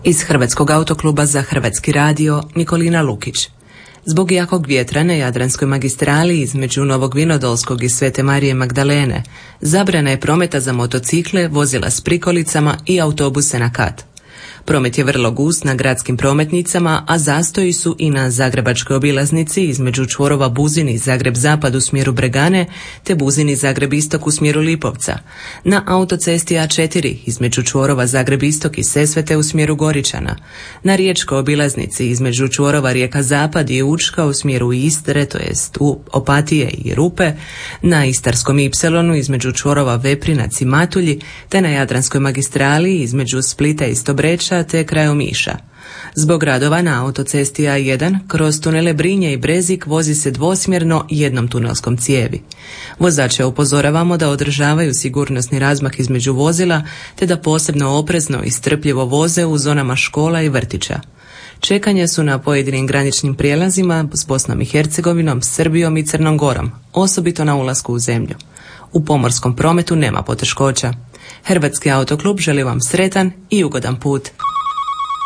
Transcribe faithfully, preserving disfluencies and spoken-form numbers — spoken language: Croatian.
Iz Hrvatskog autokluba za Hrvatski radio Nikolina Lukić. Zbog jakog vjetra na Jadranskoj magistrali između Novog Vinodolskog i Svete Marije Magdalene zabrana je prometa za motocikle, vozila s prikolicama i autobuse na kat. Promet je vrlo gust na gradskim prometnicama, a zastoji su i na zagrebačkoj obilaznici između čvorova Buzin i Zagreb Zapad u smjeru Bregane te Buzin i Zagreb Istok u smjeru Lipovca. Na autocesti A četiri između čvorova Zagreb Istok i Sesvete u smjeru Goričana. Na riječkoj obilaznici između čvorova Rijeka Zapad i Učka u smjeru Istre, to jest u Opatije i Rupe. Na Istarskom Ipsilonu između čvorova Veprinac i Matulji te na Jadranskoj magistrali između Splita i Stobreča te kraj Omiša. Zbog radova na autocesti A jedan kroz tunele Brinje i Brezik vozi se dvosmjerno jednom tunelskom cijevi. Vozače upozoravamo da održavaju sigurnosni razmak između vozila te da posebno oprezno i strpljivo voze u zonama škola i vrtića. Čekanja su na pojedinim graničnim prijelazima s Bosnom i Hercegovinom, Srbijom i Crnom Gorom, osobito na ulasku u zemlju. U pomorskom prometu nema poteškoća. Hrvatski autoklub želi vam sretan i ugodan put.